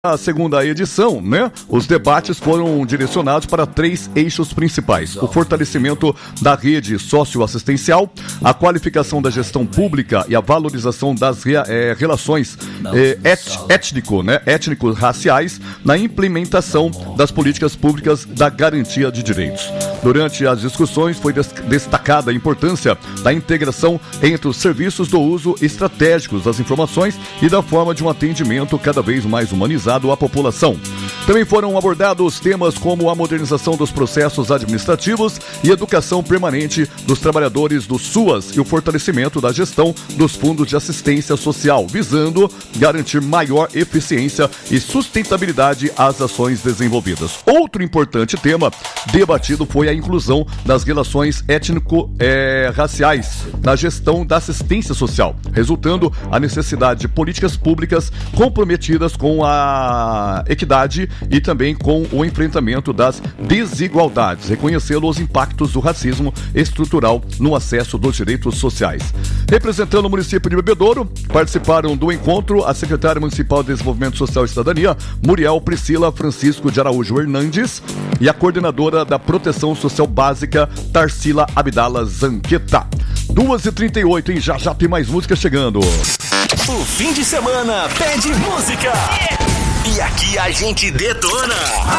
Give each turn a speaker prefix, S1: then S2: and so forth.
S1: A segunda edição, né? Os debates foram direcionados para 3 eixos principais: o fortalecimento da rede socioassistencial, a qualificação da gestão pública e a valorização das relações étnico-raciais na implementação das políticas públicas da garantia de direitos. Durante as discussões foi destacada a importância da integração entre os serviços do uso estratégicos das informações e da forma de um atendimento cada vez mais humanizado à população. Também foram abordados temas como a modernização dos processos administrativos e educação permanente dos trabalhadores do SUAS e o fortalecimento da gestão dos fundos de assistência social, visando garantir maior eficiência e sustentabilidade às ações desenvolvidas. Outro importante tema debatido foi a inclusão das relações étnico-raciais na gestão da assistência social, resultando a necessidade de políticas públicas comprometidas com a equidade e também com o enfrentamento das desigualdades, reconhecendo os impactos do racismo estrutural no acesso dos direitos sociais. Representando o município de Bebedouro, participaram do encontro a secretária municipal de Desenvolvimento Social e Cidadania, Muriel Priscila Francisco de Araújo Hernandes, e a coordenadora da Proteção Social Básica, Tarsila Abdala Zanqueta. 2h38, hein? Já tem mais música chegando.
S2: O fim de semana pede música. E aqui a gente detona.